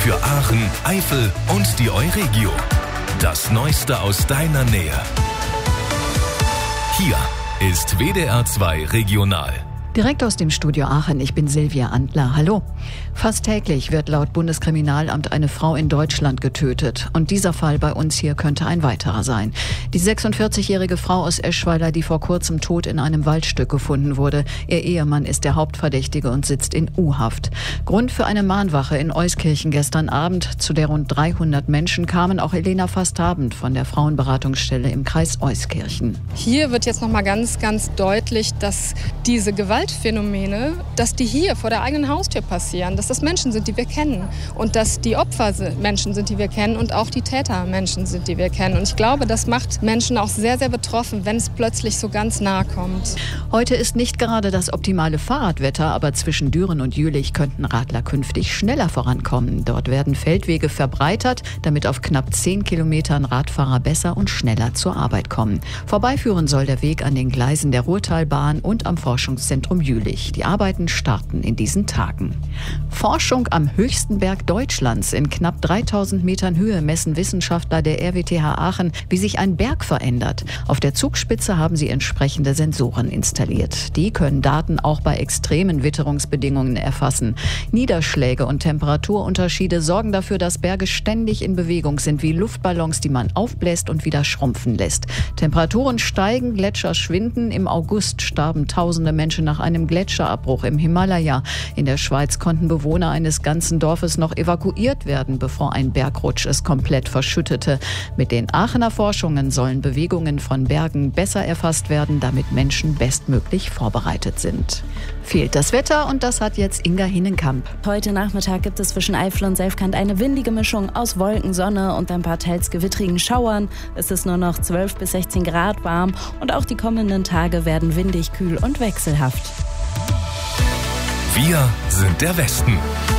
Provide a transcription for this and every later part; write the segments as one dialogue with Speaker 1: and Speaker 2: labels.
Speaker 1: für Aachen, Eifel und die Euregio. Das Neueste aus deiner Nähe. Hier ist WDR 2 Regional.
Speaker 2: Direkt aus dem Studio Aachen, ich bin Silvia Antler. Hallo. Fast täglich wird laut Bundeskriminalamt eine Frau in Deutschland getötet. Und dieser Fall bei uns hier könnte ein weiterer sein. Die 46-jährige Frau aus Eschweiler, die vor kurzem tot in einem Waldstück gefunden wurde. Ihr Ehemann ist der Hauptverdächtige und sitzt in U-Haft. Grund für eine Mahnwache in Euskirchen gestern Abend, zu der rund 300 Menschen kamen, auch Elena Fastabend von der Frauenberatungsstelle im Kreis Euskirchen.
Speaker 3: Hier wird jetzt nochmal ganz, ganz deutlich, dass diese Gewaltphänomene, dass die hier vor der eigenen Haustür passieren, dass das Menschen sind, die wir kennen und dass die Opfer Menschen sind, die wir kennen und auch die Täter Menschen sind, die wir kennen. Und ich glaube, das macht Menschen auch sehr, sehr betroffen, wenn es plötzlich so ganz nahe kommt.
Speaker 2: Heute ist nicht gerade das optimale Fahrradwetter, aber zwischen Düren und Jülich könnten Radler künftig schneller vorankommen. Dort werden Feldwege verbreitert, damit auf knapp 10 Kilometern Radfahrer besser und schneller zur Arbeit kommen. Vorbeiführen soll der Weg an den Gleisen der Ruhrtalbahn und am Forschungszentrum Jülich. Die Arbeiten starten in diesen Tagen. Forschung am höchsten Berg Deutschlands. In knapp 3000 Metern Höhe messen Wissenschaftler der RWTH Aachen, wie sich ein Berg verändert. Auf der Zugspitze haben sie entsprechende Sensoren installiert. Die können Daten auch bei extremen Witterungsbedingungen erfassen. Niederschläge und Temperaturunterschiede sorgen dafür, dass Berge ständig in Bewegung sind, wie Luftballons, die man aufbläst und wieder schrumpfen lässt. Temperaturen steigen, Gletscher schwinden. Im August starben tausende Menschen nach einem Gletscherabbruch im Himalaya. In der Schweiz konnten Bewohner eines ganzen Dorfes noch evakuiert werden, bevor ein Bergrutsch es komplett verschüttete. Mit den Aachener Forschungen sollen Bewegungen von Bergen besser erfasst werden, damit Menschen bestmöglich vorbereitet sind. Fehlt das Wetter und das hat jetzt Inga Hinnenkamp.
Speaker 4: Heute Nachmittag gibt es zwischen Eifel und Selfkant eine windige Mischung aus Wolken, Sonne und ein paar teils gewittrigen Schauern. Es ist nur noch 12 bis 16 Grad warm und auch die kommenden Tage werden windig, kühl und wechselhaft.
Speaker 1: Wir sind der Westen.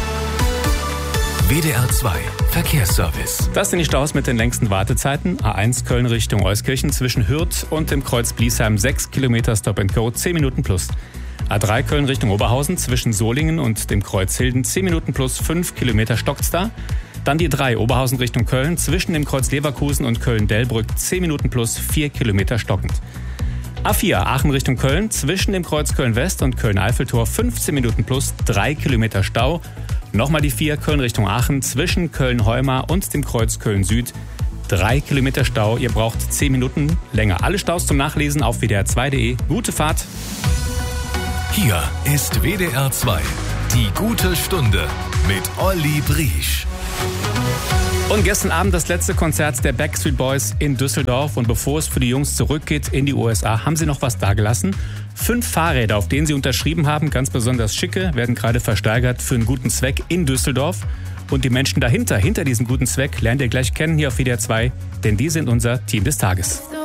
Speaker 1: WDR 2 Verkehrsservice.
Speaker 5: Das sind die Staus mit den längsten Wartezeiten. A1 Köln Richtung Euskirchen zwischen Hürth und dem Kreuz Bliesheim 6 Kilometer Stop and Go, 10 Minuten plus. A3 Köln Richtung Oberhausen zwischen Solingen und dem Kreuz Hilden 10 Minuten plus 5 Kilometer stockt's da. Dann die 3 Oberhausen Richtung Köln zwischen dem Kreuz Leverkusen und Köln-Delbrück 10 Minuten plus 4 Kilometer stockend. A4 Aachen Richtung Köln zwischen dem Kreuz Köln-West und Köln-Eiffeltor 15 Minuten plus 3 Kilometer Stau. Nochmal die 4 Köln Richtung Aachen zwischen Köln-Heumar und dem Kreuz Köln-Süd 3 Kilometer Stau. Ihr braucht 10 Minuten länger. Alle Staus zum Nachlesen auf wdr2.de. Gute Fahrt.
Speaker 1: Hier ist WDR 2, die gute Stunde mit Olli Briesch.
Speaker 5: Und gestern Abend das letzte Konzert der Backstreet Boys in Düsseldorf. Und bevor es für die Jungs zurückgeht in die USA, haben sie noch was dagelassen. 5 Fahrräder, auf denen sie unterschrieben haben, ganz besonders schicke, werden gerade versteigert für einen guten Zweck in Düsseldorf. Und die Menschen dahinter, hinter diesem guten Zweck, lernt ihr gleich kennen hier auf WDR 2, denn die sind unser Team des Tages.